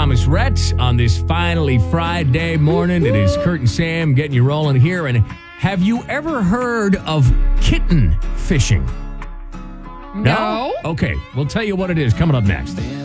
Thomas Rhett on this finally Friday morning. It is Kurt and Sam getting you rolling here. And have you ever heard of kitten fishing? No. Okay, we'll tell you what it is coming up next.